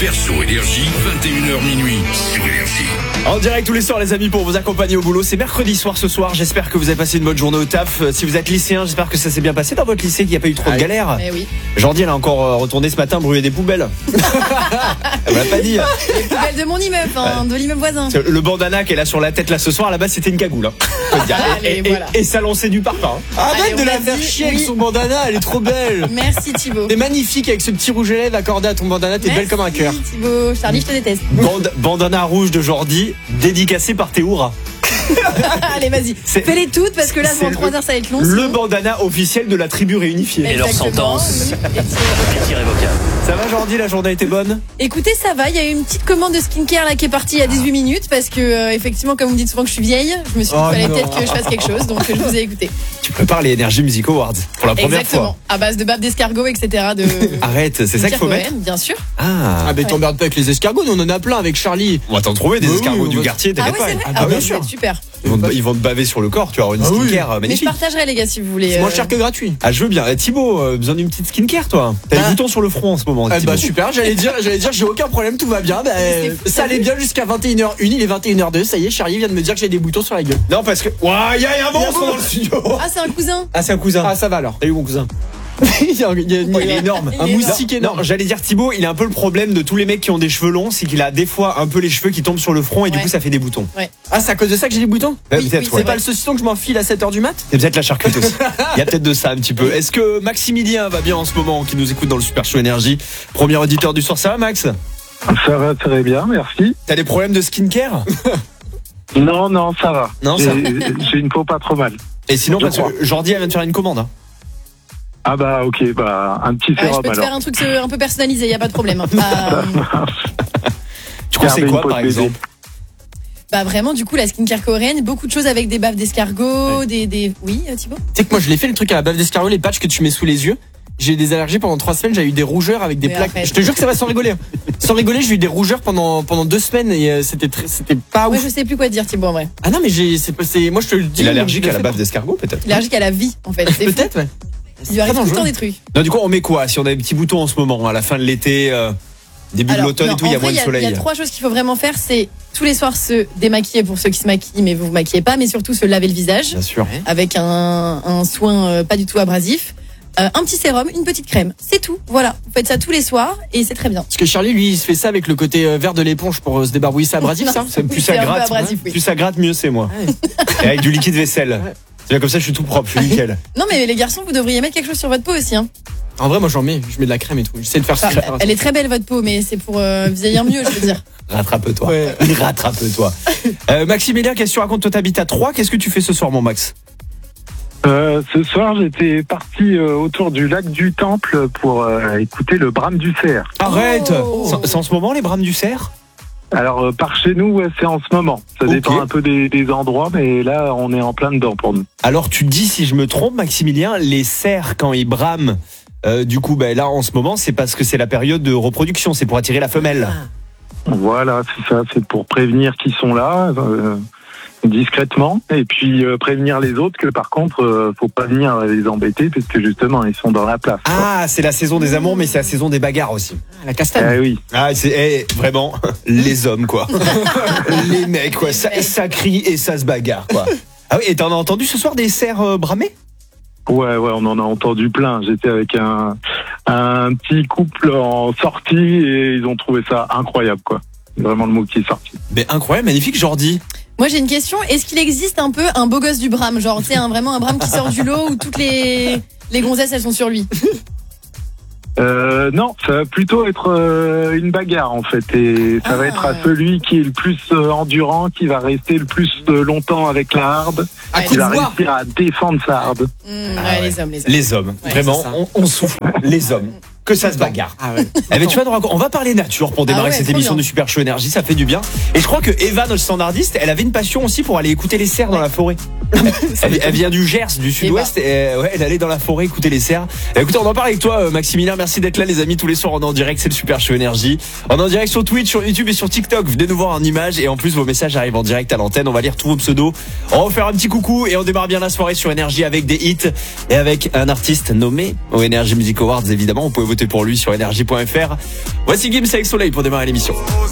Super Show Énergie, 21h minuit sur Énergie. En direct tous les soirs les amis pour vous accompagner au boulot. C'est mercredi soir ce soir. J'espère que vous avez passé une bonne journée au taf. Si vous êtes lycéen, j'espère que ça s'est bien passé dans votre lycée, qu'il n'y a pas eu trop de galères. Eh oui. Jordi elle a encore retourné ce matin brûler des poubelles. Elle m'a pas dit. Les poubelles de mon immeuble, de l'immeuble voisin. Le bandana qu'elle a sur la tête là ce soir, là-bas c'était une cagoule. Et ça lançait du parfum. Arrête de la faire chier avec son bandana, elle est trop belle. Merci Thibaut. T'es magnifique avec ce petit rouge à lèvres accordé à ton bandana, t'es belle comme un cœur. Merci Thibaut, Charlie je te déteste. Bandana rouge de Jordi, dédicacé par Théoura. Allez vas-y, fais-les toutes parce que là pendant 3 heures ça va être long. Le bandana officiel de la tribu réunifiée. Et leur sentence irrévocable. Ça va Jordi, la journée a été bonne? Écoutez, ça va, il y a eu une petite commande de skincare là qui est partie il y a 18 minutes parce que effectivement comme vous me dites souvent que je suis vieille, je me suis dit qu'il fallait peut-être que je fasse quelque chose, donc je vous ai écouté. Tu prépares les Energy Music Awards pour la première fois. À base de bave d'escargot, etc. Arrête, c'est ça qu'il faut mettre? Bien sûr. Ah mais t'emmerdes pas avec les escargots, nous on en a plein avec Charlie. On va t'en trouver des escargots du quartier, t'inquiète pas. Ah bien sûr. Super. Ils vont te baver sur le corps, tu vas avoir une skincare magnifique. Mais je partagerai les gars si vous voulez. C'est moins cher que gratuit. Ah je veux bien. Thibaut, besoin d'une petite skincare toi? T'as des boutons sur le front en ce moment. Bah super, j'allais dire j'ai aucun problème, tout va bien. Ça allait bien jusqu'à 21h01, il est 21h02, ça y est, Charlie vient de me dire que j'ai des boutons sur la gueule. Non parce que il y a un monstre dans le studio. Ah c'est un cousin. Ah c'est un cousin. Ah ça va alors. Salut mon cousin. Il est énorme. Un moustique énorme. Non, j'allais dire Thibaut, il a un peu le problème de tous les mecs qui ont des cheveux longs, c'est qu'il a des fois un peu les cheveux qui tombent sur le front et du coup ça fait des boutons. Ouais. Ah c'est à cause de ça que j'ai des boutons? Peut-être. C'est pas le saucisson que je m'enfile à 7h du mat? C'est peut-être la charcuterie aussi. Il y a peut-être de ça un petit peu. Est-ce que Maximilien va bien en ce moment, qui nous écoute dans le Super Show Énergie? Premier auditeur du soir, ça va Max? Ça va très bien, merci. T'as des problèmes de skincare? Non, ça va. Non, j'ai une peau pas trop mal. Et sinon, parce que Jordi elle vient de faire une commande. Hein. Ah bah ok, un petit sérum je peux te alors. faire un truc un peu personnalisé, y a pas de problème. Tu conseilles quoi par exemple? Bah vraiment du coup la skincare coréenne, beaucoup de choses avec des baves d'escargot, Oui Thibaut? Tu sais que moi je l'ai fait le truc à la bave d'escargot, les patchs que tu mets sous les yeux. J'ai eu des allergies pendant 3 semaines, j'ai eu des rougeurs avec des plaques. Arrête. Je te jure que ça va sans rigoler. Sans rigoler, j'ai eu des rougeurs pendant 2 semaines et c'était pas ouf. Ouais, je sais plus quoi dire Thibaut en vrai. Ah non mais moi je te le dis. Il est allergique à la bave d'escargot peut-être. Il est allergique à la vie en fait. Peut-être ouais. Il lui arrive tout le temps des trucs. Non du coup on met quoi? Si on a des petits boutons en ce moment, à la fin de l'été, début de l'automne et tout, il y a moins de soleil. Il y a 3 choses qu'il faut vraiment faire, c'est tous les soirs se démaquiller pour ceux qui se maquillent mais vous maquillez pas, mais surtout se laver le visage. Bien sûr. Avec un soin pas du tout abrasif. Un petit sérum, une petite crème, c'est tout. Voilà, vous faites ça tous les soirs et c'est très bien. Parce que Charlie, lui, il se fait ça avec le côté vert de l'éponge pour se débarbouiller. C'est abrasif, ça? Plus ça gratte, plus ça gratte, mieux c'est moi. Et avec du liquide vaisselle. C'est comme ça, je suis tout propre, je suis nickel. Non mais les garçons, vous devriez mettre quelque chose sur votre peau aussi. Hein. En vrai, moi j'en mets, je mets de la crème et tout. J'essaie de faire ça. Elle est très belle votre peau, mais c'est pour vieillir mieux, je veux dire. Rattrape-toi. Ouais. Rattrape-toi. Maximilien, qu'est-ce que tu racontes? Toi, t'habites à Troyes. Qu'est-ce que tu fais ce soir, mon Max? Ce soir, j'étais parti autour du lac du Temple pour écouter le brame du cerf. Arrête! C'est en ce moment les brames du cerf? Alors, par chez nous, c'est en ce moment. Ça dépend un peu des endroits, mais là, on est en plein dedans pour nous. Alors, tu dis, si je me trompe, Maximilien, les cerfs, quand ils brament, du coup, là, en ce moment, c'est parce que c'est la période de reproduction, c'est pour attirer la femelle. Voilà, c'est ça, c'est pour prévenir qu'ils sont là. Discrètement, et puis prévenir les autres que par contre faut pas venir les embêter parce que justement ils sont dans la place. Ah, c'est la saison des amours, mais c'est la saison des bagarres aussi. La castagne. Oui. Ah, c'est vraiment les hommes quoi. Les mecs quoi, ça crie et ça se bagarre quoi. Ah oui, et t'en as entendu ce soir des cerfs bramer? Ouais, on en a entendu plein. J'étais avec un petit couple en sortie et ils ont trouvé ça incroyable quoi. C'est vraiment le mot qui est sorti. Mais incroyable, magnifique, Jordi. Moi j'ai une question, est-ce qu'il existe un peu un beau gosse du brame, genre tu sais vraiment un brame qui sort du lot où toutes les gonzesses elles sont sur lui? Non, ça va plutôt être une bagarre en fait, et ça va être à celui qui est le plus endurant, qui va rester le plus longtemps avec la harde, qui va réussir à défendre sa harde. Les hommes. Ouais, vraiment, on souffle. Les hommes. Que ça se bagarre. Ah ouais. Eh ben, tu vas on va parler nature pour démarrer cette émission du Super Show Énergie, ça fait du bien. Et je crois que Eva, notre standardiste, elle avait une passion aussi pour aller écouter les cerfs dans la forêt. Elle vient du Gers, du sud-ouest, et elle allait dans la forêt écouter les cerfs. Écoutez, on en parle avec toi, Maximilien. Merci d'être là, les amis, tous les soirs. On est en direct, c'est le Super Show Énergie. On est en direct sur Twitch, sur YouTube et sur TikTok. Venez nous voir en image, et en plus, vos messages arrivent en direct à l'antenne. On va lire tous vos pseudos. On va faire un petit coucou, et on démarre bien la soirée sur Énergie avec des hits et avec un artiste nommé aux Energy Music Awards, évidemment. Vous pouvez voter pour lui sur énergie.fr. Voici Gims avec Soleil pour démarrer l'émission.